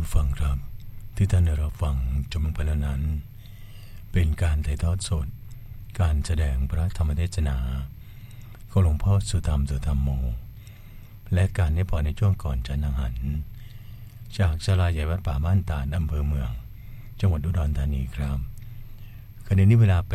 ผู้ฟังครับที่ท่านได้รับฟังจบลงไปแล้วนั้นเป็นการถ่ายทอดสดการแสดงพระธรรมเทศนาของหลวงพ่อสุธรรมสุธรรมโมและการให้พรในช่วงก่อนฉันอาหารจากศาลาใหญ่วัดป่าบ้านตาดอำเภอเมืองจังหวัดอุดรธานีครับขณะนี้เวลา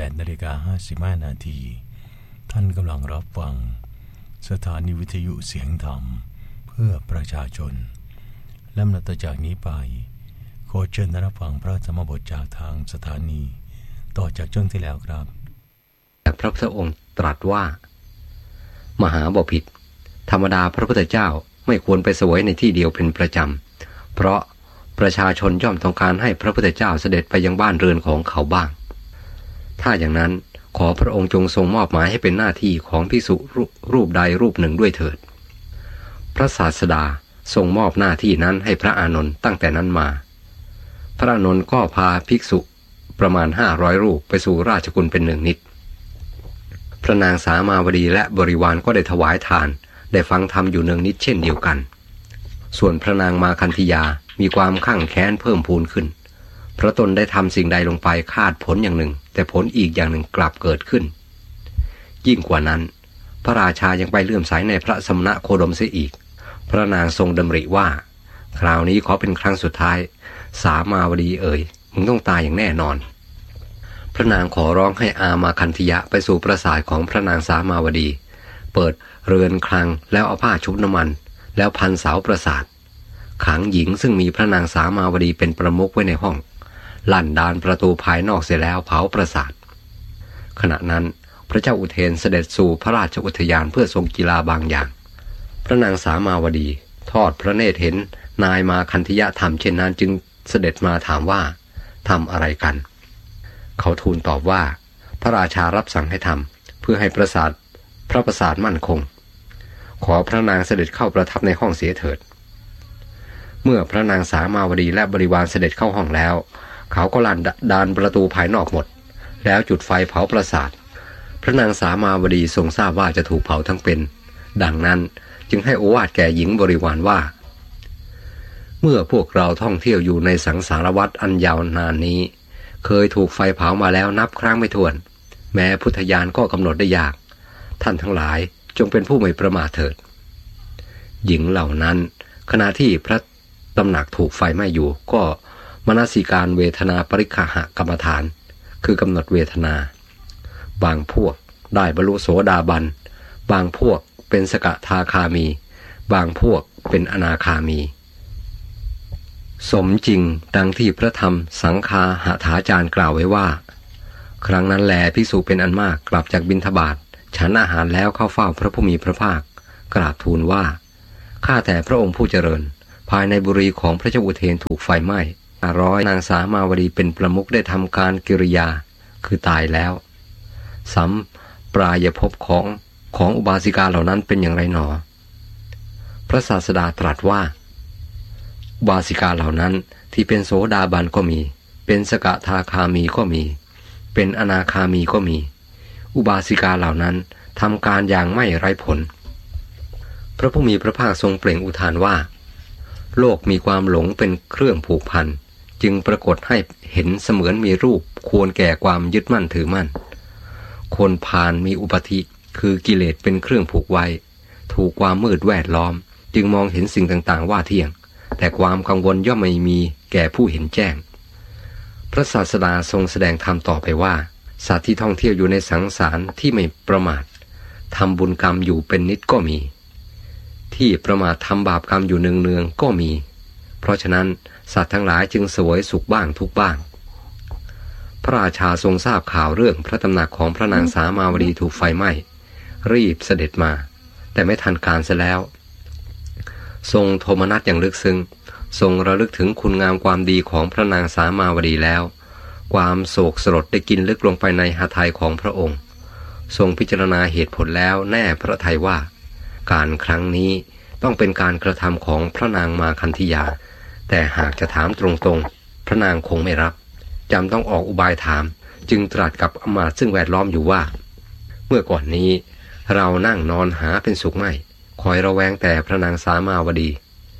8:55 นาทีท่านกำลังรับฟังสถานีวิทยุเสียงธรรมเพื่อประชาชนและนับจากนี้ไปขอเชิญรับฟังพระธรรมบทจากทางสถานีต่อจากช่วงที่แล้วครับพระพุทธองค์ตรัสว่ามหาบพิตรธรรมดาพระพุทธเจ้าไม่ควรไปเสวยในที่เดียวเป็นประจำเพราะประชาชนย่อมต้องการให้พระพุทธเจ้าเสด็จไปยังบ้านเรือนของเขาบ้างถ้าอย่างนั้นขอพระองค์จงทรงมอบหมายให้เป็นหน้าที่ของภิกษุรูปใดรูปหนึ่งด้วยเถิดพระศาสดาทรงมอบหน้าที่นั้นให้พระอานนท์ตั้งแต่นั้นมาพระอานนท์ก็พาภิกษุประมาณ500รูปไปสู่ราชกุลเป็นหนึ่งนิดพระนางสามาวดีและบริวารก็ได้ถวายทานได้ฟังธรรมอยู่เนืองนิดเช่นเดียวกันส่วนพระนางมาคันธยามีความข้างแค้นเพิ่มพูนขึ้นเพราะตนได้ทำสิ่งใดลงไปคาดผลอย่างหนึ่งแต่ผลอีกอย่างหนึ่งกลับเกิดขึ้นยิ่งกว่านั้นพระราชายังไปเลื่อมใสในพระสมณโคดมเสียอีกพระนางทรงดำริว่าคราวนี้ขอเป็นครั้งสุดท้ายสามาวดีเอ๋ยมึงต้องตายอย่างแน่นอนพระนางขอร้องให้อามาคันธยะไปสู่ปราสาทของพระนางสามาวดีเปิดเรือนคลังแล้วเอาผ้าชุบน้ำมันแล้วพันเสาปราสาทขังหญิงซึ่งมีพระนางสามาวดีเป็นประมุขไว้ในห้องลั่นดานประตูภายนอกเสร็จแล้วเผาปราสาทขณะนั้นพระเจ้าอุเทนเสด็จสู่พระราชอุทยานเพื่อทรงกีฬาบางอย่างพระนางสามาวดีทอดพระเนตรเห็นนายมาคันธยะทำเช่นนั้นจึงเสด็จมาถามว่าทำอะไรกันเขาทูลตอบว่าพระราชารับสั่งให้ทำเพื่อให้พระปราสาทมั่นคงขอพระนางเสด็จเข้าประทับในห้องเสียเถิดเมื่อพระนางสามาวดีและบริวารเสด็จเข้าห้องแล้วเขาก็ลั่นดานประตูภายนอกหมดแล้วจุดไฟเผาปราสาทพระนางสามาวดีทรงทราบว่าจะถูกเผาทั้งเป็นดังนั้นจึงให้โอวาทแก่หญิงบริวารว่าเมื่อพวกเราท่องเที่ยวอยู่ในสังสารวัฏอันยาวนานนี้เคยถูกไฟเผามาแล้วนับครั้งไม่ถ้วนแม้พุทธญาณก็กำหนดได้ยากท่านทั้งหลายจงเป็นผู้ไม่ประมาทเถิดหญิงเหล่านั้นขณะที่พระตำหนักถูกไฟไหม้อยู่ก็มนสิการเวทนาปริฆหกรรมฐานคือกำหนดเวทนาบางพวกได้บรรลุโสดาบันบางพวกเป็นสกทาคามีบางพวกเป็นอนาคามีสมจริงดังที่พระธรรมสังฆาหถาจารย์กล่าวไว้ว่าครั้งนั้นแลภิกษุเป็นอันมากกลับจากบิณฑบาตฉันอาหารแล้วเข้าเฝ้าพระผู้มีพระภาคกราบทูลว่าข้าแต่พระองค์ผู้เจริญภายในบุรีของพระเจ้าอุเทนถูกไฟไหม้นางสามาวดีเป็นประมุขได้ทำการกิริยาคือตายแล้วสัมปรายภพของอุบาสิกาเหล่านั้นเป็นอย่างไรหนอพระศาสดาตรัสว่าอุบาสิกาเหล่านั้นที่เป็นโสดาบันก็มีเป็นสกทาคามีก็มีเป็นอนาคามีก็มีอุบาสิกาเหล่านั้นทำการอย่างไม่ไร้ผลพระผู้มีพระภาคทรงเปล่งอุทานว่าโลกมีความหลงเป็นเครื่องผูกพันจึงปรากฏให้เห็นเสมือนมีรูปควรแก่ความยึดมั่นถือมั่นคนพาลมีอุปธิคือกิเลสเป็นเครื่องผูกไว้ถูกความมืดแวดล้อมจึงมองเห็นสิ่งต่างๆว่าเที่ยงแต่ความกังวลย่อมไม่มีแก่ผู้เห็นแจ้งพระศาสดาทรงแสดงธรรมต่อไปว่าสัตว์ที่ท่องเที่ยวอยู่ในสังสารที่ไม่ประมาททำบุญกรรมอยู่เป็นนิดก็มีที่ประมาททำบาปกรรมอยู่เนืองๆก็มีเพราะฉะนั้นสัตว์ทั้งหลายจึงเสวยสุขบ้างทุกข์บ้างพระราชาทรงทราบข่าวเรื่องพระตำหนักของพระนางสามาวดีถูกไฟไหม้รีบเสด็จมาแต่ไม่ทันการเสียแล้วทรงโทมนัสอย่างลึกซึ้งทรงระลึกถึงคุณงามความดีของพระนางสามาวดีแล้วความโศกสลดได้กินลึกลงไปในหทัยของพระองค์ทรงพิจารณาเหตุผลแล้วแน่พระทัยว่าการครั้งนี้ต้องเป็นการกระทำของพระนางมาคันธยาแต่หากจะถามตรงๆพระนางคงไม่รับจำต้องออกอุบายถามจึงตรัสกับอมาตย์ซึ่งแวดล้อมอยู่ว่าเมื่อก่อนนี้เรานั่งนอนหาเป็นสุขไม่คอยระแวงแต่พระนางสามาวดี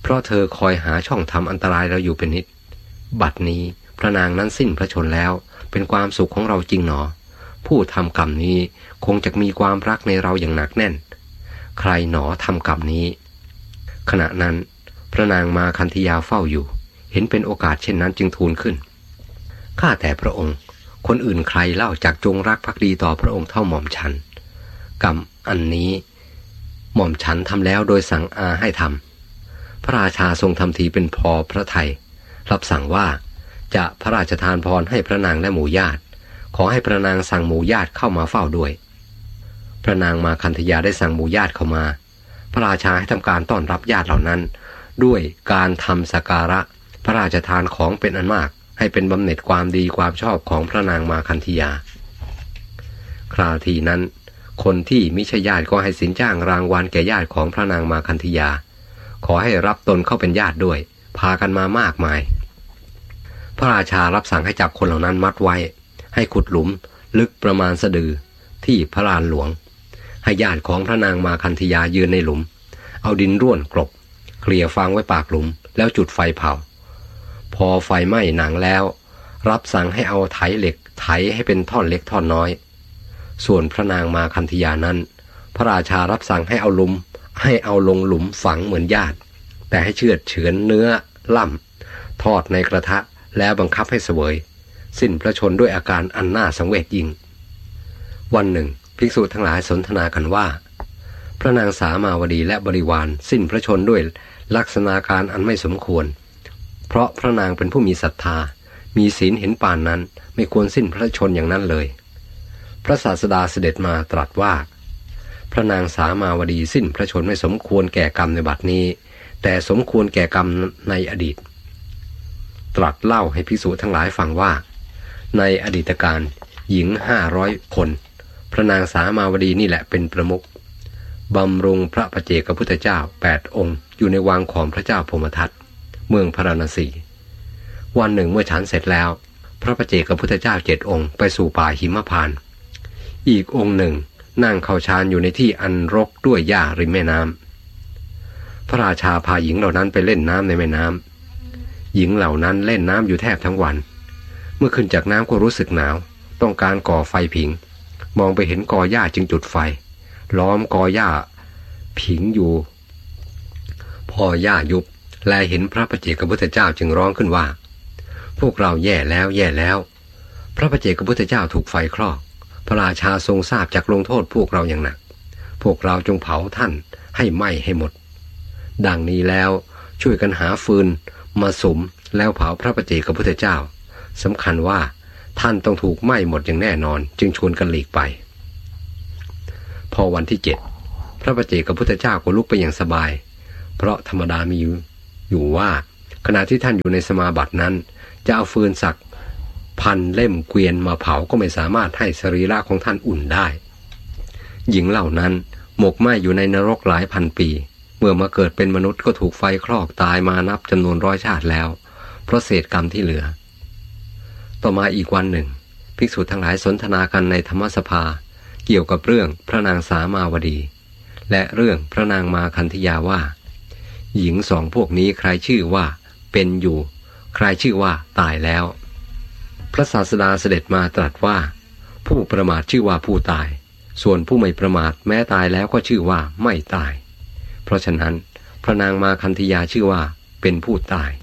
เพราะเธอคอยหาช่องทำอันตรายเราอยู่เป็นนิดบัดนี้พระนางนั้นสิ้นพระชนแล้วเป็นความสุขของเราจริงหนอผู้ทำกรรมนี้คงจะมีความรักในเราอย่างหนักแน่นใครหนอทำกรรมนี้ขณะนั้นพระนางมาคันธยาเฝ้าอยู่เห็นเป็นโอกาสเช่นนั้นจึงทูลขึ้นข้าแต่พระองค์คนอื่นใครเล่าจักจงรักภักดีต่อพระองค์เท่าหม่อมฉันกรรมอันนี้หม่อมฉันทำแล้วโดยสั่งอาให้ทำพระราชาทรงทำทีเป็นพอพระทัยรับสั่งว่าจะพระราชทานพรให้พระนางและหมู่ญาติขอให้พระนางสั่งหมู่ญาติเข้ามาเฝ้าด้วยพระนางมาคันธยาได้สั่งหมู่ญาติเข้ามาพระราชาให้ทำการต้อนรับญาติเหล่านั้นด้วยการทำสักการะพระราชทานของเป็นอันมากให้เป็นบำเหน็จความดีความชอบของพระนางมาคันธยาคราวทีนั้นคนที่มิใช่ญาติก็ให้สินจ้างรางวัลแก่ญาติของพระนางมาคันธยาขอให้รับตนเข้าเป็นญาติด้วยพากันมามากมายพระราชารับสั่งให้จับคนเหล่านั้นมัดไว้ให้ขุดหลุมลึกประมาณสะดือที่พระลานหลวงให้ญาติของพระนางมาคันธยายืนในหลุมเอาดินร่วนกลบเกลี่ยฟางไว้ปากหลุมแล้วจุดไฟเผาพอไฟไหม้หนังแล้วรับสั่งให้เอาไถเหล็กไถให้เป็นท่อนเล็กท่อนน้อยส่วนพระนางมาคันธยานั้นพระราชารับสั่งให้เอาลงหลุมฝังเหมือนญาติแต่ให้เชือดเฉือนเนื้อล่ำทอดในกระทะแล้วบังคับให้เสวยสิ้นพระชนด้วยอาการอันน่าสังเวชยิ่งวันหนึ่งภิกษุทั้งหลายสนทนากันว่าพระนางสามาวดีและบริวารสิ้นพระชนด้วยลักษณะการอันไม่สมควรเพราะพระนางเป็นผู้มีศรัทธามีศีลเห็นป่านนั้นไม่ควรสิ้นพระชนอย่างนั้นเลยพระศาสดาเสด็จมาตรัสว่าพระนางสามาวดีสิ้นพระชนไม่สมควรแก่กรรมในบัดนี้แต่สมควรแก่กรรมในอดีตตรัสเล่าให้ภิกษุทั้งหลายฟังว่าในอดีตการหญิง500 คนพระนางสามาวดีนี่แหละเป็นประมุขบำรุงพระปัจเจกพุทธเจ้า8 องค์อยู่ในวังของพระเจ้าพรหมทัตเมืองพาราณสีวันหนึ่งเมื่อฉันเสร็จแล้วพระปัจเจกพุทธเจ้า7 องค์ไปสู่ป่าหิมพานต์อีกองค์หนึ่งนั่งเข้าฌานอยู่ในที่อันรกด้วยหญ้าริมแม่น้ำพระราชาพาหญิงเหล่านั้นไปเล่นน้ำในแม่น้ำหญิงเหล่านั้นเล่นน้ำอยู่แทบทั้งวันเมื่อขึ้นจากน้ำก็รู้สึกหนาวต้องการก่อไฟผิงมองไปเห็นกอหญ้าจึงจุดไฟล้อมกอหญ้าผิงอยู่พอหญ้ายุบแลเห็นพระปัจเจกพุทธเจ้าจึงร้องขึ้นว่าพวกเราแย่แล้วแย่แล้วพระปัจเจกพุทธเจ้าถูกไฟคลอกพระราชาทรงทราบจักลงโทษพวกเราอย่างหนักพวกเราจงเผาท่านให้ไหม้ให้หมดดังนี้แล้วช่วยกันหาฟืนมาสุมแล้วเผาพระปัจเจกพุทธเจ้าสำคัญว่าท่านต้องถูกไหม้หมดอย่างแน่นอนจึงชวนกันหลีกไปพอวันที่7พระปัจเจกพุทธเจ้าก็ลุกไปอย่างสบายเพราะธรรมดามีอยู่ว่าขณะที่ท่านอยู่ในสมาบัตินั้นจะเอาฟืนสัก1,000 เล่มเกวียนมาเผาก็ไม่สามารถให้สรีระของท่านอุ่นได้หญิงเหล่านั้นหมกไหม้อยู่ในนรกหลายพันปีเมื่อมาเกิดเป็นมนุษย์ก็ถูกไฟคลอกตายมานับจำนวน100 ชาติแล้วเพราะเศษกรรมที่เหลือต่อมาอีกวันหนึ่งภิกษุทั้งหลายสนทนากันในธรรมสภาเกี่ยวกับเรื่องพระนางสามาวดีและเรื่องพระนางมาคันธยาว่าหญิง2 พวกนี้ใครชื่อว่าเป็นอยู่ใครชื่อว่าตายแล้วพระศาสดาเสด็จมาตรัสว่าผู้ประมาทชื่อว่าผู้ตายส่วนผู้ไม่ประมาทแม้ตายแล้วก็ชื่อว่าไม่ตายเพราะฉะนั้นพระนางมาคันธยาชื่อว่าเป็นผู้ตาย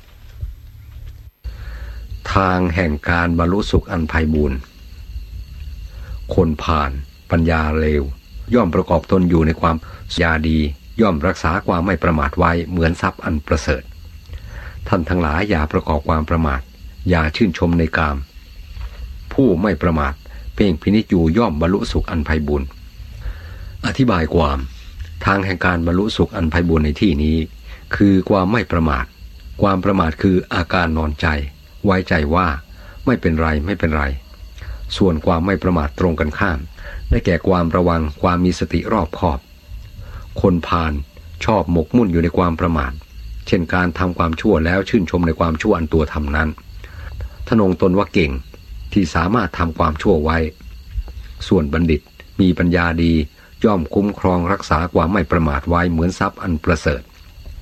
ทางแห่งการบรรลุสุขอันไพบูลย์คนผ่านปัญญาเลวย่อมประกอบตนอยู่ในความยาดีย่อมรักษาความไม่ประมาทไว้เหมือนทรัพย์อันประเสริฐท่านทั้งหลายอย่าประกอบความประมาทอย่าชื่นชมในกามผู้ไม่ประมาทเพ่งพินิจอยู่ย่อมบรรลุสุขอันไพบูลย์อธิบายความทางแห่งการบรรลุสุขอันไพบูลย์ในที่นี้คือความไม่ประมาทความประมาทคืออาการนอนใจไว้ใจว่าไม่เป็นไรไม่เป็นไรส่วนความไม่ประมาทตรงกันข้ามได้แก่ความระวังความมีสติรอบคอบคนพาลชอบหมกมุ่นอยู่ในความประมาทเช่นการทำความชั่วแล้วชื่นชมในความชั่วอันตัวทำนั้นทนงตนว่าเก่งที่สามารถทำความชั่วไว้ส่วนบัณฑิตมีปัญญาดีย่อมคุ้มครองรักษาความไม่ประมาทไว้เหมือนทรัพย์อันประเสริฐ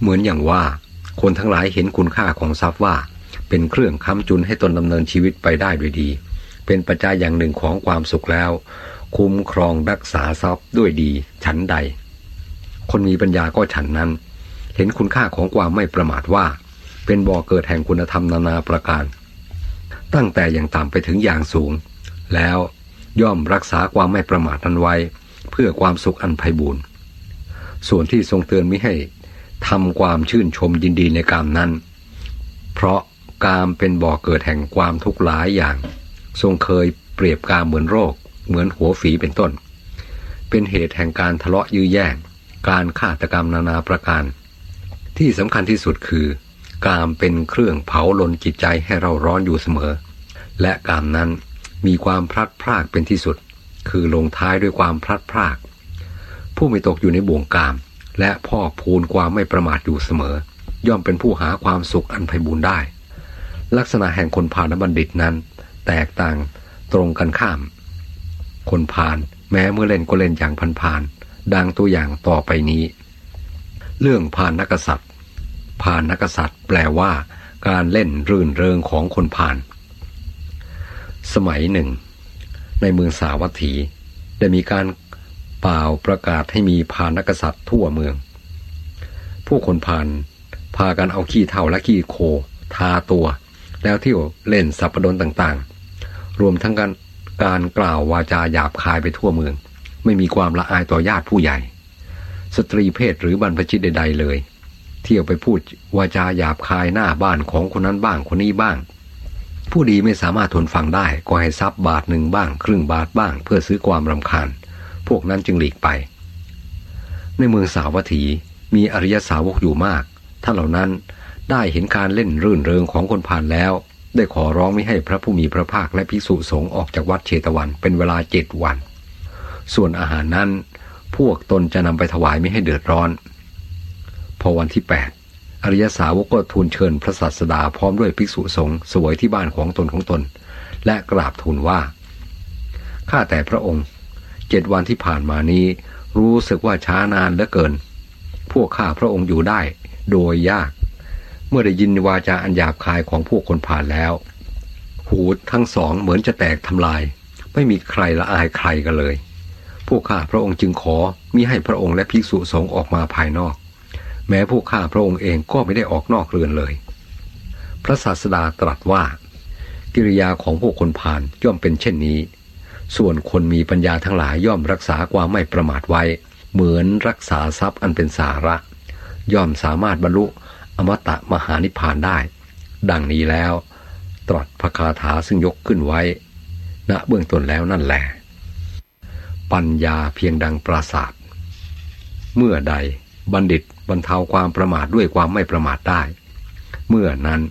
เหมือนอย่างว่าคนทั้งหลายเห็นคุณค่าของทรัพย์ว่าเป็นเครื่องค้ำจุนให้ตนดำเนินชีวิตไปได้ด้วยดีเป็นปัจจัยอย่างหนึ่งของความสุขแล้วคุ้มครองรักษาทรัพย์ด้วยดีฉันใดคนมีปัญญาก็ฉันนั้นเห็นคุณค่าของความไม่ประมาทว่าเป็นบ่อเกิดแห่งคุณธรรมนานาประการตั้งแต่อย่างต่ำไปถึงอย่างสูงแล้วย่อมรักษาความไม่ประมาทนั้นไว้เพื่อความสุขอันไพบูรณ์ส่วนที่ทรงเตือนมิให้ทำความชื่นชมยินดีในกามนั้นเพราะกามเป็นบ่อเกิดแห่งความทุกข์หลายอย่างทรงเคยเปรียบกามเหมือนโรคเหมือนหัวฝีเป็นต้นเป็นเหตุแห่งการทะเลาะยื้อแย่งการฆาตกรรมนานาประการที่สำคัญที่สุดคือกามเป็นเครื่องเผาลนจิตใจให้เราร้อนอยู่เสมอและกามนั้นมีความพลัดพรากเป็นที่สุดคือลงท้ายด้วยความพลัดพรากผู้ไม่ตกอยู่ในบ่วงกามและพอกพูนความไม่ประมาทอยู่เสมอย่อมเป็นผู้หาความสุขอันไพบูรณ์ได้ลักษณะแห่งคนพาลบัณฑิตนั้นแตกต่างตรงกันข้ามคนพาลแม้เมื่อเล่นก็เล่นอย่างพาลๆดังตัวอย่างต่อไปนี้เรื่องพาลนักษัตริย์พาลนักษัตริย์แปลว่าการเล่นรื่นเริงของคนพาลสมัยหนึ่งในเมืองสาวัตถีได้มีการเป่าประกาศให้มีพาลนักษัตริย์ทั่วเมืองผู้คนพาลพากันเอาขี้เถ้าและขี้โคทาตัวแล้วเที่ยวเล่นสัปดนต่างๆรวมทั้งการกล่าววาจาหยาบคายไปทั่วเมืองไม่มีความละอายต่อญาติผู้ใหญ่สตรีเพศหรือบรรพชิตใดๆเลยเที่ยวไปพูดวาจาหยาบคายหน้าบ้านของคนนั้นบ้างคนนี้บ้างผู้ดีไม่สามารถทนฟังได้ก็ให้ทรัพย์บาทหนึ่งบ้างครึ่งบาทบ้างเพื่อซื้อความรำคาญพวกนั้นจึงหลีกไปในเมืองสาวัตถีมีอริยสาวกอยู่มากท่านเหล่านั้นได้เห็นการเล่นรื่นเริงของคนพาลแล้วได้ขอร้องไม่ให้พระผู้มีพระภาคและภิกษุสงฆ์ออกจากวัดเชตวันเป็นเวลา7 วันส่วนอาหารนั้นพวกตนจะนำไปถวายไม่ให้เดือดร้อนพอวันที่8อริยสาวกก็ทูลเชิญพระศาสดาพร้อมด้วยภิกษุสงฆ์เสวยที่บ้านของตนและกราบทูลว่าข้าแต่พระองค์7 วันที่ผ่านมานี้รู้สึกว่าช้านานเหลือเกินพวกข้าพระองค์อยู่ได้โดยยากเมื่อได้ยินวาจาอันหยาบคายของพวกคนผ่านแล้วหูทั้งสองเหมือนจะแตกทำลายไม่มีใครละอายใครกันเลยพวกข้าพระองค์จึงขอมิให้พระองค์และภิกษุสงฆ์ออกมาภายนอกแม้พวกข้าพระองค์เองก็ไม่ได้ออกนอกเรือนเลยพระศาสดาตรัสว่ากิริยาของพวกคนผ่านย่อมเป็นเช่นนี้ส่วนคนมีปัญญาทั้งหลายย่อมรักษาความไม่ประมาทไว้เหมือนรักษาทรัพย์อันเป็นสาระย่อมสามารถบรรลุอมตะมหานิพพานได้ดังนี้แล้วตรัสพระคาถาซึ่งยกขึ้นไว้ณเบื้องต้นแล้วนั่นแหละปัญญาเพียงดังปราสาทเมื่อใดบัณฑิตบรรเทาความประมาทด้วยความไม่ประมาทได้เมื่อนั้น